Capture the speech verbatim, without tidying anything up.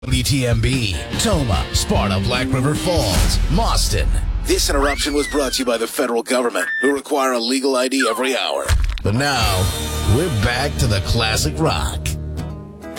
W T M B, Toma, Sparta, Black River Falls, Mauston. This interruption was brought to you by the federal government, who require a legal I D every hour. But now, we're back to the classic rock.